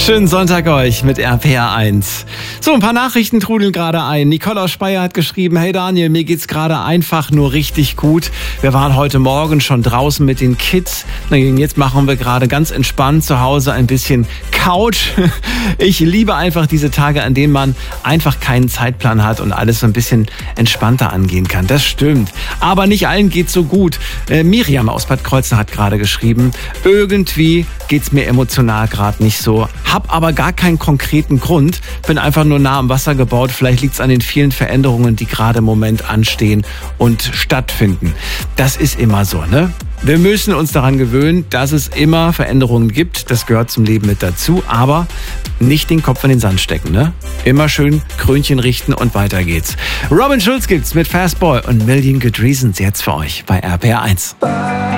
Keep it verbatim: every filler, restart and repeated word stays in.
Schönen Sonntag euch mit R P R eins. So, ein paar Nachrichten trudeln gerade ein. Nicole aus Speyer hat geschrieben, hey Daniel, mir geht's gerade einfach nur richtig gut. Wir waren heute Morgen schon draußen mit den Kids. Jetzt machen wir gerade ganz entspannt zu Hause ein bisschen Couch. Ich liebe einfach diese Tage, an denen man einfach keinen Zeitplan hat und alles so ein bisschen entspannter angehen kann. Das stimmt. Aber nicht allen geht's so gut. Äh, Miriam aus Bad Kreuznach hat gerade geschrieben, irgendwie geht's mir emotional gerade nicht so. Hab aber gar keinen konkreten Grund. Bin einfach nur nah am Wasser gebaut. Vielleicht liegt's an den vielen Veränderungen, die gerade im Moment anstehen und stattfinden. Das ist immer so, ne? Wir müssen uns daran gewöhnen, dass es immer Veränderungen gibt. Das gehört zum Leben mit dazu. Aber nicht den Kopf in den Sand stecken, ne? Immer schön Krönchen richten und weiter geht's. Robin Schulz gibt's mit Fastball und Million Good Reasons jetzt für euch bei R P R eins.